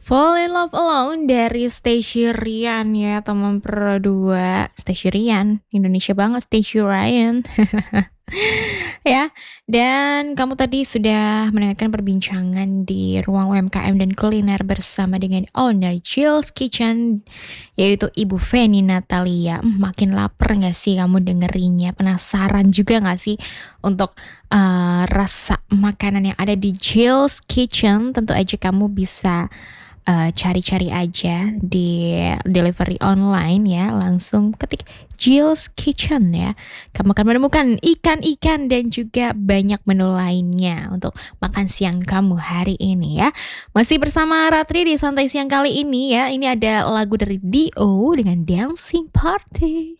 Fall in Love Alone dari Stacey Ryan ya teman berdua. Stacey Ryan, Indonesia banget Stacey Ryan. Ya, dan kamu tadi sudah mendengarkan perbincangan di ruang UMKM dan kuliner bersama dengan owner Jill's Kitchen, yaitu Ibu Feni Natalia. Makin lapar nggak sih kamu dengerinnya? Penasaran juga nggak sih untuk rasa makanan yang ada di Jill's Kitchen? Tentu aja kamu bisa cari-cari aja di delivery online ya, langsung ketik Jill's Kitchen ya. Kamu akan menemukan ikan-ikan dan juga banyak menu lainnya untuk makan siang kamu hari ini ya. Masih bersama Ratri di Santai Siang kali ini ya. Ini ada lagu dari Dio dengan Dancing Party.